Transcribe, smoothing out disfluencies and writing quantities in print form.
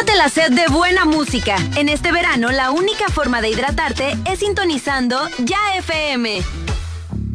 Quítate la sed de buena música. En este verano, la única forma de hidratarte es sintonizando Ya FM.